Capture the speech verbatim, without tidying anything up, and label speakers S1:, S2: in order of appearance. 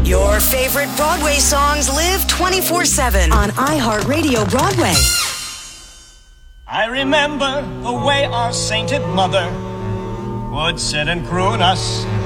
S1: Your favorite Broadway songs live twenty-four seven on iHeartRadio Broadway.
S2: I remember the way our sainted mother would sit and croon us